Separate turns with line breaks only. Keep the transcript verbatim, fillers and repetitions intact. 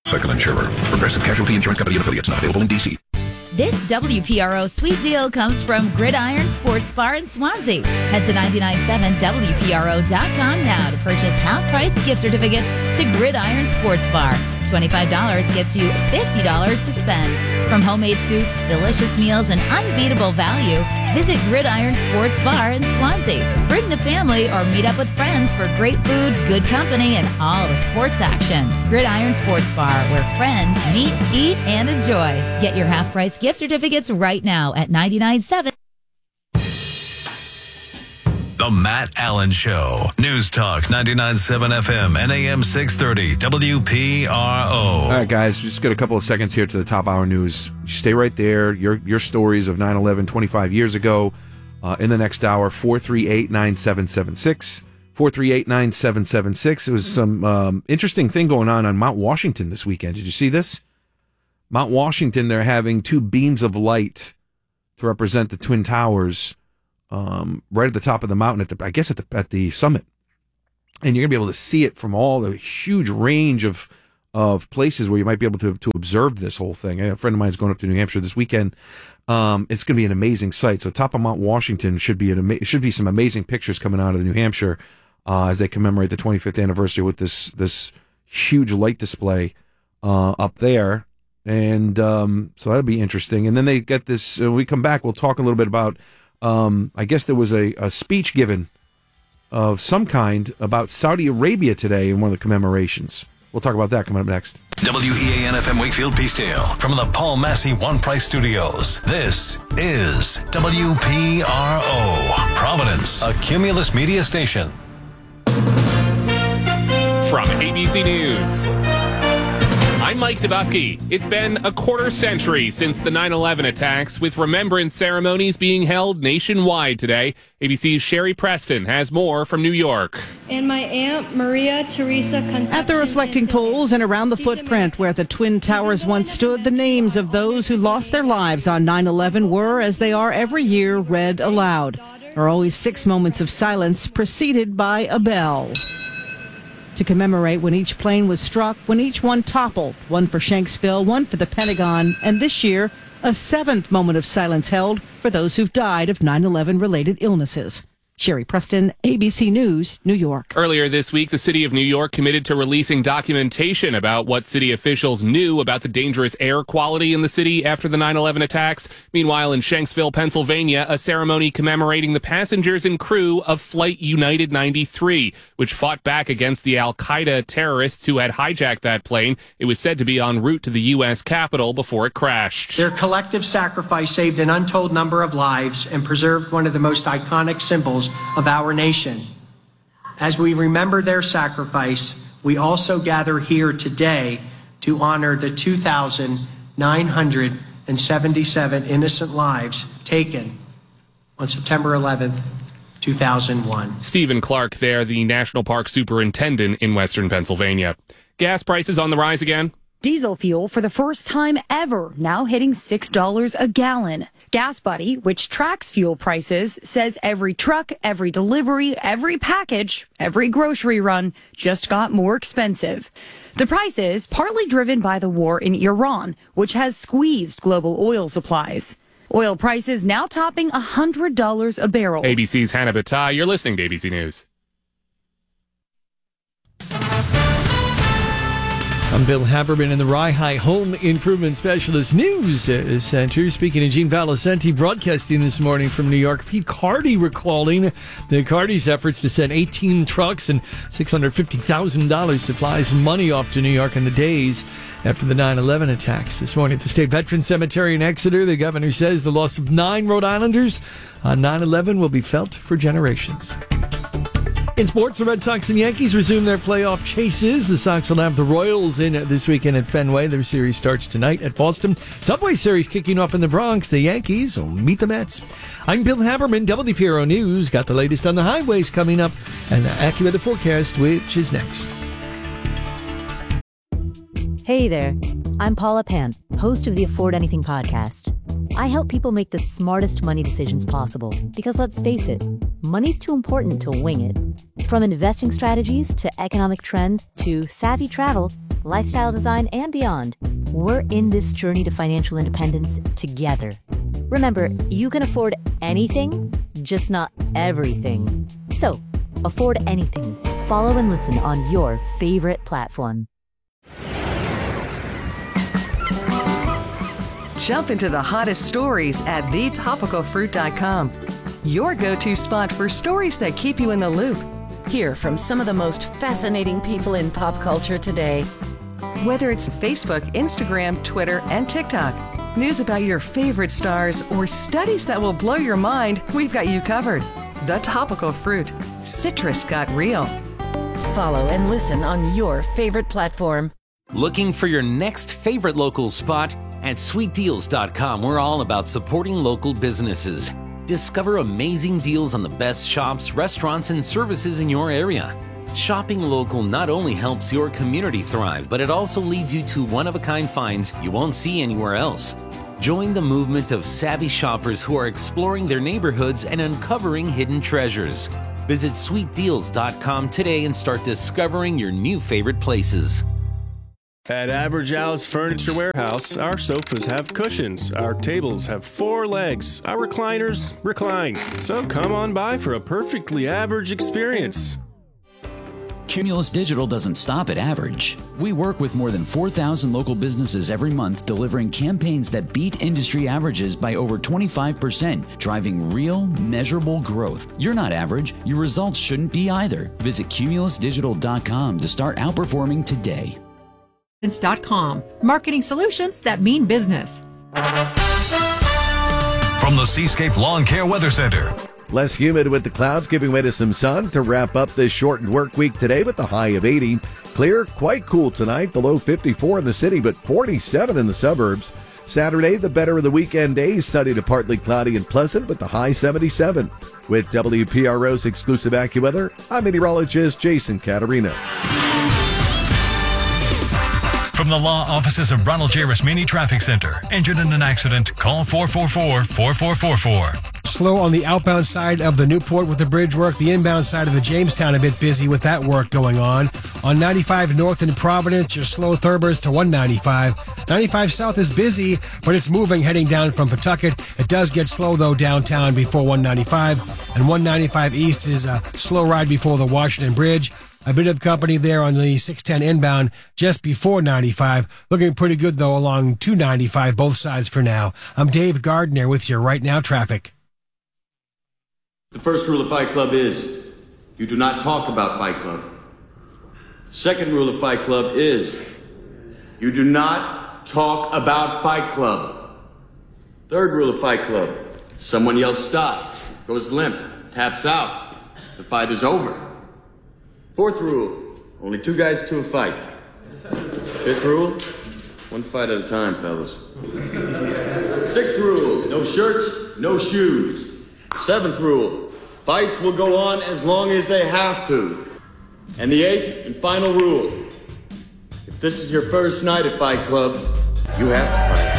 Cycle Insurer. Progressive Casualty Insurance Company and affiliates, not available in D C.
This W P R O sweet deal comes from Gridiron Sports Bar in Swansea. Head to nine nine seven W P R O dot com now to purchase half-price gift certificates to Gridiron Sports Bar. twenty-five dollars gets you fifty dollars to spend. From homemade soups, delicious meals, and unbeatable value, visit Gridiron Sports Bar in Swansea. Bring the family or meet up with friends for great food, good company, and all the sports action. Gridiron Sports Bar, where friends meet, eat, and enjoy. Get your half-price gift certificates right now at nine nine seven.
The Matt Allen Show. News Talk ninety-nine point seven F M and A M six thirty W P R O.
All right, guys, just got a couple of seconds here to the top hour news. Stay right there. Your your stories of nine eleven twenty-five years ago uh, in the next hour, four three eight, nine seven seven six. four three eight, nine seven seven six. It was some um, interesting thing going on on Mount Washington this weekend. Did you see this? Mount Washington, they're having two beams of light to represent the Twin Towers um, right at the top of the mountain, at the I guess at the at the summit. And you're going to be able to see it from all the huge range of of places where you might be able to, to observe this whole thing. A friend of mine is going up to New Hampshire this weekend. Um, it's going to be an amazing sight. So top of Mount Washington should be an ama- should be some amazing pictures coming out of New Hampshire uh, as they commemorate the twenty-fifth anniversary with this this huge light display uh, up there. And um, so that'll be interesting. And then they get this. When we come back, we'll talk a little bit about. Um, I guess there was a, a speech given of some kind about Saudi Arabia today in one of the commemorations. We'll talk about that coming up next.
W E A N F M Wakefield Peacedale from the Paul Massey One Price Studios. This is W P R O, Providence, a Cumulus media station.
From A B C News, I'm Mike Dubusky. It's been a quarter century since the nine eleven attacks, with remembrance ceremonies being held nationwide today. A B C's Sherry Preston has more from New York.
And my Aunt Maria Teresa Concepcion.
At the reflecting pools and around the footprint where the Twin Towers once stood, the names of those who lost their lives on nine eleven were, as they are every year, read aloud. There are always six moments of silence preceded by a bell to commemorate when each plane was struck, when each one toppled, one for Shanksville, one for the Pentagon, and this year, a seventh moment of silence held for those who've died of nine eleven related illnesses. Sherry Preston, A B C News, New York.
Earlier this week, the city of New York committed to releasing documentation about what city officials knew about the dangerous air quality in the city after the nine eleven attacks. Meanwhile, in Shanksville, Pennsylvania, a ceremony commemorating the passengers and crew of Flight United ninety-three, which fought back against the Al-Qaeda terrorists who had hijacked that plane. It was said to be en route to the U S Capitol before it crashed.
Their collective sacrifice saved an untold number of lives and preserved one of the most iconic symbols of our nation. As we remember their sacrifice, we also gather here today to honor the two thousand nine hundred seventy-seven innocent lives taken on September eleventh, two thousand one.
Stephen Clark there, the National Park Superintendent in Western Pennsylvania. Gas prices on the rise again.
Diesel fuel for the first time ever, now hitting six dollars a gallon. GasBuddy, which tracks fuel prices, says every truck, every delivery, every package, every grocery run just got more expensive. The price is partly driven by the war in Iran, which has squeezed global oil supplies. Oil prices now topping one hundred dollars a barrel.
A B C's Hannah Battah, you're listening to A B C News.
I'm Bill Haberman in the Rye High Home Improvement Specialist News Center. Speaking to Gene Valicenti, broadcasting this morning from New York. Pete Cardi recalling the Cardi's efforts to send eighteen trucks and six hundred fifty thousand dollars supplies and money off to New York in the days after the nine eleven attacks. This morning at the State Veterans Cemetery in Exeter, the governor says the loss of nine Rhode Islanders on nine eleven will be felt for generations. In sports, the Red Sox and Yankees resume their playoff chases. The Sox will have the Royals in this weekend at Fenway. Their series starts tonight at Boston. Subway Series kicking off in the Bronx. The Yankees will meet the Mets. I'm Bill Haberman, W P R O News. Got the latest on the highways coming up and the AccuWeather forecast, which is next.
Hey there. I'm Paula Pan, host of the Afford Anything podcast. I help people make the smartest money decisions possible because, let's face it, money's too important to wing it. From investing strategies to economic trends to savvy travel, lifestyle design, and beyond. We're in this journey to financial independence together. Remember, you can afford anything, just not everything. So, afford anything. Follow and listen on your favorite platform.
Jump into the hottest stories at the topical fruit dot com. Your go-to spot for stories that keep you in the loop.
Hear from some of the most fascinating people in pop culture today.
Whether it's Facebook, Instagram, Twitter, and TikTok, news about your favorite stars, or studies that will blow your mind, we've got you covered. The Topical Fruit. Citrus got real.
Follow and listen on your favorite platform.
Looking for your next favorite local spot? At sweet deals dot com, we're all about supporting local businesses. Discover amazing deals on the best shops, restaurants, and services in your area. Shopping local not only helps your community thrive, but it also leads you to one-of-a-kind finds you won't see anywhere else. Join the movement of savvy shoppers who are exploring their neighborhoods and uncovering hidden treasures. Visit sweet deals dot com today and start discovering your new favorite places.
At Average Al's Furniture Warehouse, our sofas have cushions, our tables have four legs, our recliners recline. So come on by for a perfectly average experience.
Cumulus Digital doesn't stop at average. We work with more than four thousand local businesses every month, delivering campaigns that beat industry averages by over twenty-five percent, driving real, measurable growth. You're not average. Your results shouldn't be either. Visit cumulus digital dot com to start outperforming today.
dot com. Marketing solutions that mean business.
From the Seascape Lawn Care Weather Center.
Less humid with the clouds giving way to some sun to wrap up this shortened work week today with a high of eighty. Clear, quite cool tonight, below fifty-four in the city, but forty-seven in the suburbs. Saturday, the better of the weekend days, sunny to partly cloudy and pleasant with the high seventy-seven. With W P R O's exclusive AccuWeather, I'm meteorologist Jason Caterina.
From the law offices of Ronald J. Rasmini Traffic Center. Injured in an accident? Call four four four, four four four four.
Slow on the outbound side of the Newport with the bridge work. The inbound side of the Jamestown a bit busy with that work going on. On ninety-five north in Providence, your slow Thurbers to one ninety-five. ninety-five south is busy, but it's moving heading down from Pawtucket. It does get slow, though, downtown before one ninety-five. And one ninety-five east is a slow ride before the Washington Bridge. A bit of company there on the six ten inbound just before ninety-five. Looking pretty good, though, along two ninety-five, both sides for now. I'm Dave Gardner with your Right Now traffic.
The first rule of Fight Club is you do not talk about Fight Club. The second rule of Fight Club is you do not talk about Fight Club. Third rule of Fight Club, someone yells stop, goes limp, taps out. The fight is over. Fourth rule, only two guys to a fight. Fifth rule, one fight at a time, fellas. Sixth rule, no shirts, no shoes. Seventh rule, fights will go on as long as they have to. And the eighth and final rule, if this is your first night at Fight Club, you have to fight.